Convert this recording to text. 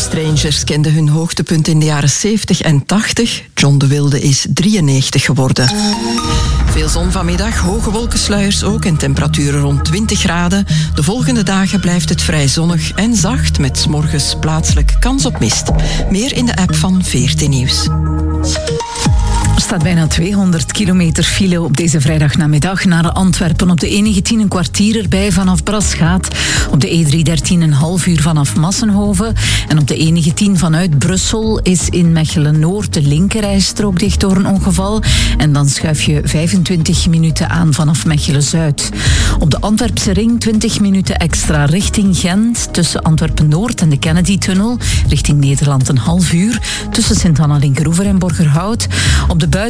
Strangers kenden hun hoogtepunt in de jaren 70 en 80. John de Wilde is 93 geworden. Veel zon vanmiddag, hoge wolkensluiers ook en temperaturen rond 20 graden. De volgende dagen blijft het vrij zonnig en zacht met 's morgens plaatselijk kans op mist. Meer in de app van VRT Nieuws. Er staat bijna 200 kilometer file op deze vrijdagnamiddag naar Antwerpen. Op de E19 een kwartier erbij vanaf Braschaat. Op de E313 een half uur vanaf Massenhoven. En op de E19 vanuit Brussel is in Mechelen-Noord de linkerrijstrook dicht door een ongeval. En dan schuif je 25 minuten aan vanaf Mechelen-Zuid. Op de Antwerpse ring 20 minuten extra richting Gent. Tussen Antwerpen-Noord en de Kennedy-tunnel. Richting Nederland een half uur. Tussen Sint-Anna-Linkeroever en Borgerhout. Op de